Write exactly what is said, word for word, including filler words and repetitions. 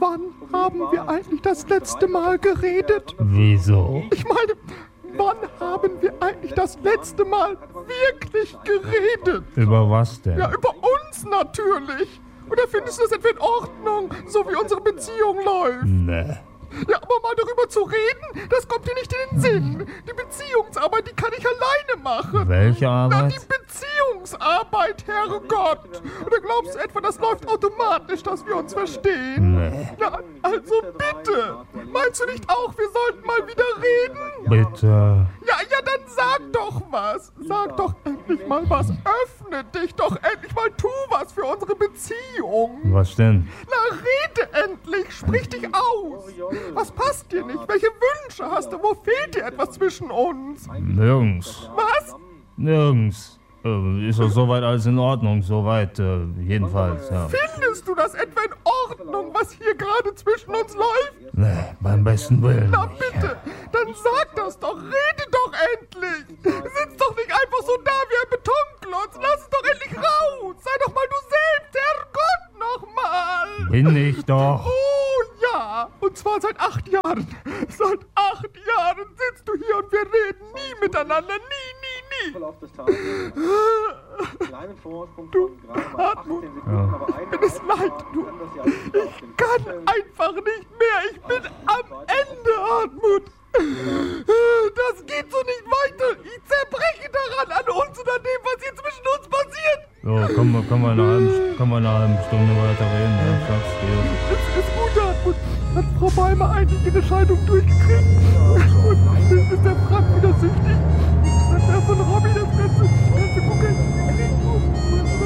Wann haben wir eigentlich das letzte Mal geredet? Wieso? Ich meine, wann haben wir eigentlich das letzte Mal wirklich geredet? Über was denn? Ja, über uns natürlich. Oder findest du das etwa in Ordnung, so wie unsere Beziehung läuft? Nee. Ja, aber mal darüber zu reden, das kommt dir nicht in den Sinn. Die Beziehungsarbeit, die kann ich alleine machen. Welche Na, Arbeit? die Beziehungsarbeit, Herrgott. Oder glaubst du etwa, das läuft automatisch, dass wir uns verstehen? Nee. Na, also bitte. Meinst du nicht auch, wir sollten mal wieder reden? Bitte. Ja, ja, dann sag doch was. Sag doch endlich mal was. Öffne dich doch endlich mal. Tu was für unsere Beziehung. Was denn? Na, rede endlich. Sprich dich aus. Was passt dir nicht? Welche Wünsche hast du? Wo fehlt dir etwas zwischen uns? Nirgends. Was? Nirgends. Äh, ist doch soweit alles in Ordnung. Soweit, äh, jedenfalls, ja. Findest du das etwa in Ordnung, was hier gerade zwischen uns läuft? Nee, beim besten Willen. Na bitte, dann sag das doch. Rede doch endlich. Sitz doch nicht einfach so da wie ein Betonklotz. Lass es doch endlich raus. Sei doch mal du selbst. Herrgott, nochmal. Bin ich doch. Oh ja, und zwar seit acht Jahren. Seit acht Jahren sitzt du hier und wir reden nie miteinander. Nie, nie, nie. Verlauf des Tages. Kleinen Vorsprung Du, von gerade mal Hartmut, achtzehn Sekunden, aber eine mir ist leid, du. kann das ja nicht auf Ich den kann Kopf einfach nicht mehr. Ich bin am Ende, Hartmut. Das geht so nicht weiter. Ich zerbreche daran, an uns und an dem, was hier zwischen uns passiert. So, können wir, können wir, eine, halbe, können wir eine halbe Stunde weiter reden? Ja, sag's dir. Es ist gut, Hartmut. Hat Frau Beimer eigentlich ihre Scheidung durchgekriegt? Und ist der Frank wieder süchtig? Hat der von Robby das ganze, ganze Gucken?